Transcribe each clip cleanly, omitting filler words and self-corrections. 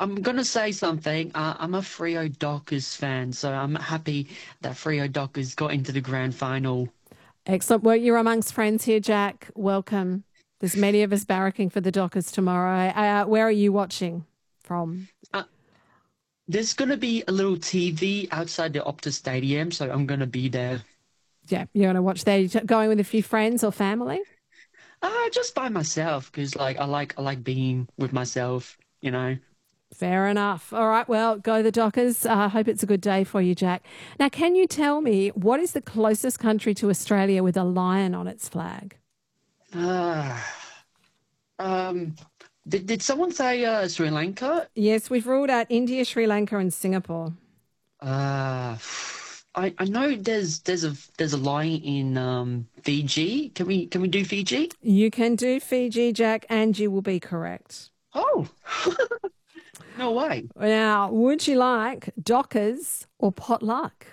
I'm gonna say something. I'm a Freo Dockers fan, so I'm happy that Freo Dockers got into the grand final. Excellent. Well, you're amongst friends here, Jack. Welcome. There's many of us barracking for the Dockers tomorrow. Where are you watching from? Uh, there's gonna be a little TV outside the Optus Stadium, so I'm gonna be there. Yeah, you're going to watch there. You going with a few friends or family? Just by myself, because I like being with myself, you know. Fair enough. All right. Well, go the Dockers. I hope it's a good day for you, Jack. Now, can you tell me what is the closest country to Australia with a lion on its flag? Ah, um, did someone say Sri Lanka? Yes, we've ruled out India, Sri Lanka, and Singapore. Uh, I know there's a line in Fiji. Can we do Fiji? You can do Fiji, Jack, and you will be correct. Oh, no way. Now, would you like Dockers or potluck?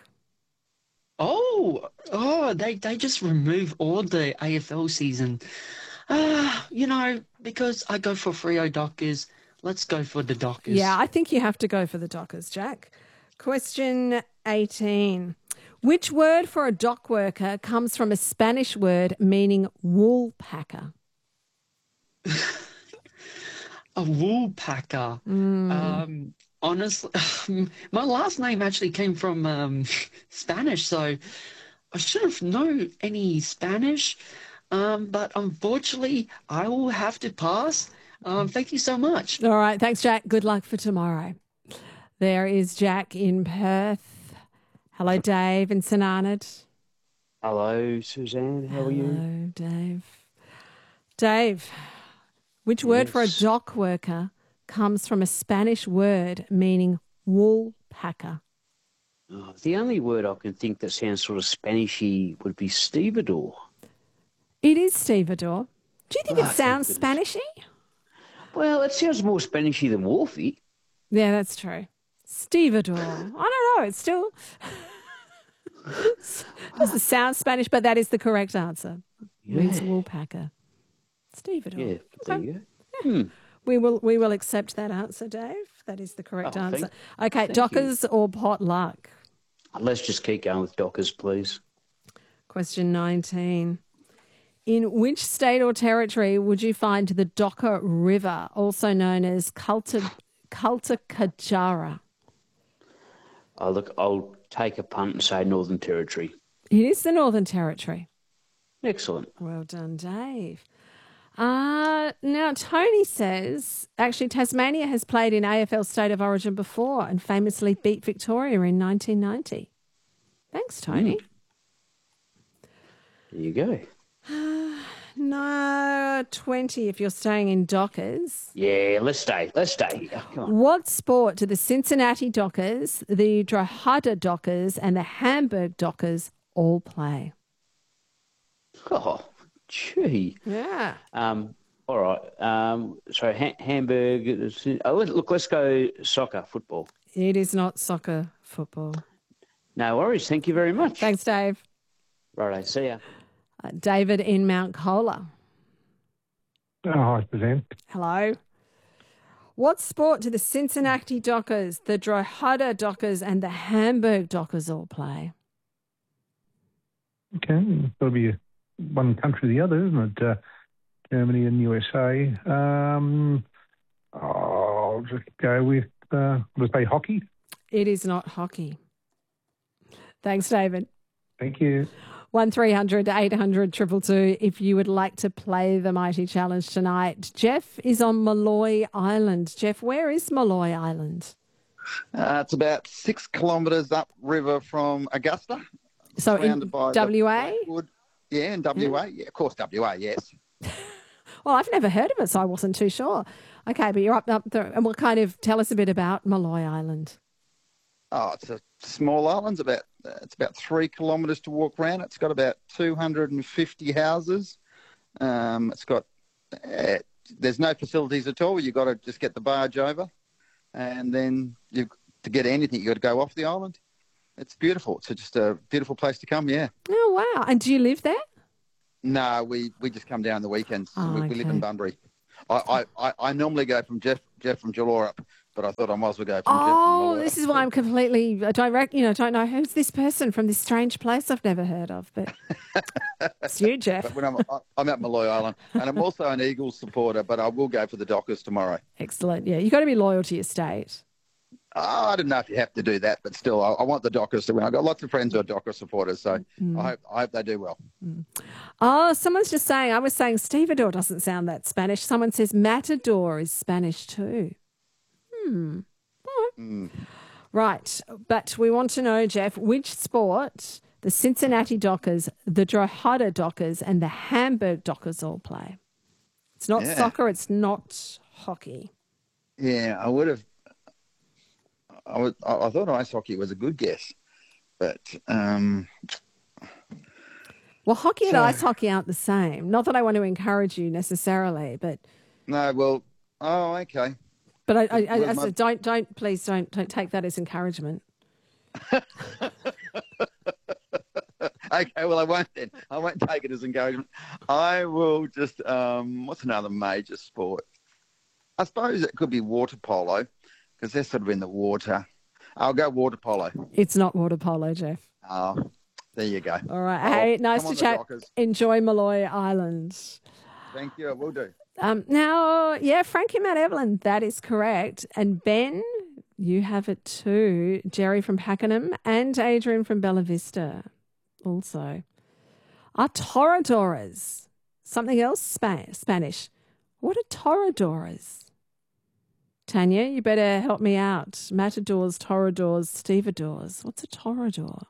They just remove all the AFL season. Because I go for Freo Dockers, let's go for the Yeah, Dockers. I think you have to go for the Dockers, Jack. Question 18. Which word for a dock worker comes from a Spanish word meaning wool packer? A woolpacker. Honestly, my last name actually came from Spanish, so I should have known any Spanish. But unfortunately, I will have to pass. Thank you so much. All right, thanks, Jack. Good luck for tomorrow. There is Jack in Perth. Hello, Dave in St Arnaud. Hello, Suzanne. How are you? Hello, Dave. Dave, which word for a Yes. dock worker comes from a Spanish word meaning wool packer? Oh, the only word I can think that sounds sort of Spanishy would be stevedore. It is stevedore. Do you think it Oh, thank sounds goodness. Spanishy? Well, it sounds more Spanishy than Wolfie. Yeah, that's true. Stevedore. I don't know. It's still doesn't sound Spanish, but that is the correct answer. Means Yeah, woolpacker. Stevedore. yeah. There Okay. you go. We will accept that answer, Dave. That is the correct Oh, answer. Okay, thank you. Dockers or potluck? Let's just keep going with Dockers, please. Question 19. In which state or territory would you find the Docker River, also known as Kaltakajara? Oh, look, I'll take a punt and say Northern Territory. It is the Northern Territory. Excellent. Well done, Dave. Now, Tony says, actually, Tasmania has played in AFL State of Origin before and famously beat Victoria in 1990. Thanks, Tony. There you go. No, 20 if you're staying in Dockers. Yeah, let's stay. Let's stay here. Come on. What sport do the Cincinnati Dockers, the Drogheda Dockers, and the Hamburg Dockers all play? Oh, gee. Yeah. All right. So Hamburg. Oh, look, let's go soccer, football. It is not soccer, football. No worries. Thank you very much. Thanks, Dave. Righto. See ya. David in Mount Colah. Oh, hi, Suzanne. Hello. What sport do the Cincinnati Dockers, the Drogheda Dockers, and the Hamburg Dockers all play? Okay, it's got to be one country or the other, isn't it? Germany and USA. I'll just go with, let's say hockey. It is not hockey. Thanks, David. Thank you. 1300 800 222 if you would like to play the Mighty Challenge tonight. Jeff is on Malloy Island. Jeff, where is Malloy Island? It's about 6 kilometres upriver from Augusta, So in surrounded by the WA? Blackwood. Yeah, in WA. Yeah, of course, WA, yes. Well, I've never heard of it, so I wasn't too sure. Okay, but you're up there. And tell us a bit about Malloy Island. Oh, it's a small island. It's about 3 kilometres to walk around. It's got about 250 houses. It's got there's no facilities at all. You've got to just get the barge over, and then to get anything, you've got to go off the island. It's beautiful. It's just a beautiful place to come. Yeah. Oh, wow. And do you live there? No, we just come down the weekends. Oh, We live in okay. Bunbury. I normally go from Jeff from Jalora but I thought I might as well go from Jeff and Oh, Malloy. this is why I'm completely. I don't know who's this person from this strange place I've never heard of, but it's you, Jeff. But when I'm at Malloy Island, and I'm also an Eagles supporter, but I will go for the Dockers tomorrow. Excellent. Yeah, you got to be loyal to your state. I don't know if you have to do that, but still, I want the Dockers to win. I've got lots of friends who are Dockers supporters, so I hope they do well. Oh, someone's just saying, I was saying stevedore doesn't sound that Spanish. Someone says matador is Spanish too. Right, but we want to know, Jeff, which sport the Cincinnati Dockers, the Drogheda Dockers and the Hamburg Dockers all play? It's not soccer, it's not hockey. Yeah, I thought ice hockey was a good guess, but well, hockey and ice hockey aren't the same. Not that I want to encourage you necessarily, but no. Well, okay. But I said, please don't take that as encouragement. Okay, well, I won't then. I won't take it as encouragement. I will just. What's another major sport? I suppose it could be water polo, because they're sort of in the water. I'll go water polo. It's not water polo, Jeff. Oh, there you go. All right. Hey, nice to chat. Enjoy Malloy Island. Thank you. I will do. Now, Frankie Mount Evelyn, that is correct. And Ben, you have it too. Jerry from Pakenham and Adrian from Bella Vista also. Are toreadores something else Spanish? What are toreadores? Tanya, you better help me out. Matadors, toreadors, stevedores. What's a toreador?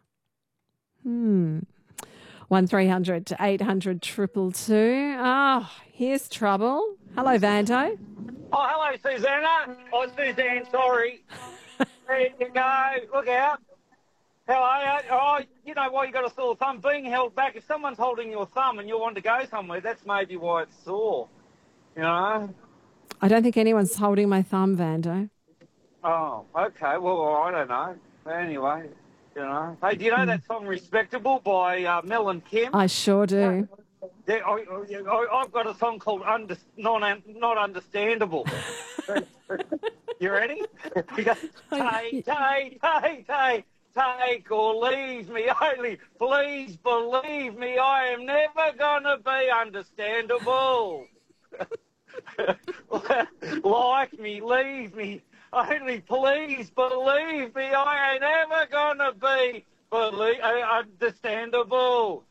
1300 800 222. Oh, here's trouble. Hello, Vando. Oh, hello, Susanna. Oh, Suzanne, sorry. There you go. Look out. How are you? Oh, you know why you got a sore thumb? Being held back. If someone's holding your thumb and you want to go somewhere, that's maybe why it's sore. You know? I don't think anyone's holding my thumb, Vando. Oh, okay. Well, I don't know. Anyway, you know. Hey, do you know that song Respectable by Mel and Kim? I sure do. Yeah, I've got a song called Not Understandable. You ready? You go, take or leave me, only please believe me, I am never gonna be understandable. Like me, leave me, only please believe me, I ain't never gonna be understandable.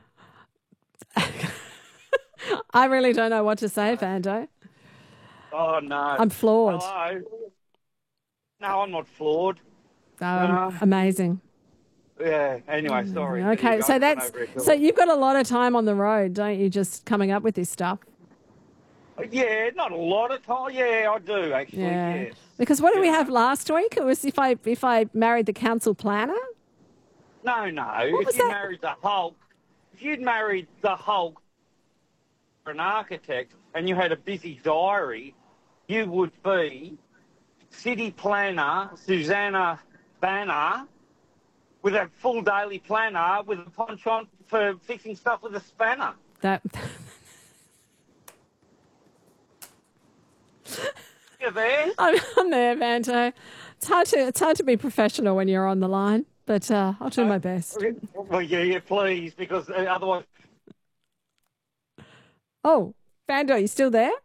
I really don't know what to say, Vando. Oh, no. I'm floored. Hello? No, I'm not floored. Amazing. Yeah, anyway, sorry. Okay, so you've got a lot of time on the road, don't you, just coming up with this stuff? Yeah, not a lot of time. Yeah, I do, actually, yes. Because what did we have last week? It was if I married the council planner? No. If you'd married the Hulk for an architect and you had a busy diary, you would be city planner Susanna Banner with a full daily planner with a penchant for fixing stuff with a spanner. You're there? I'm there, Vando. It's hard to be professional when you're on the line, but I'll do my best. Well, yeah, please, because otherwise... Oh, Vando, you still there?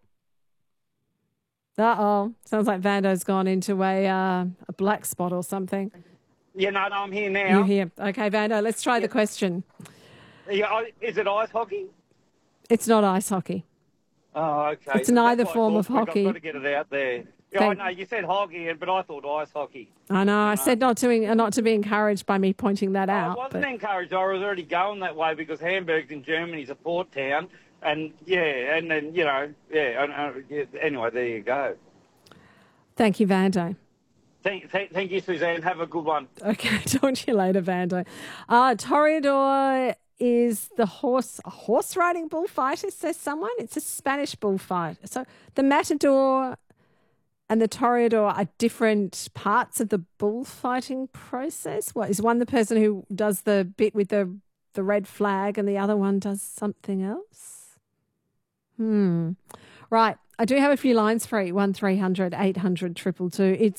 Uh-oh. Sounds like Vando's gone into a black spot or something. Yeah, no, I'm here now. You're here. Okay, Vando, let's try the question. Yeah, is it ice hockey? It's not ice hockey. Oh, okay. It's neither form of hockey. I've got to get it out there. Yeah, I know, you said hockey, but I thought ice hockey. I know. I said not to be encouraged by me pointing that out. I wasn't encouraged. I was already going that way because Hamburg's in Germany is a port town. And, and then, anyway, there you go. Thank you, Vando. Thank you, Suzanne. Have a good one. Okay, talk to you later, Vando. Toreador is a horse riding bullfighter, says someone. It's a Spanish bullfight. So the matador and the toreador are different parts of the bullfighting process. What is one the person who does the bit with the red flag and the other one does something else? Right. I do have a few lines free. 1300 800 222.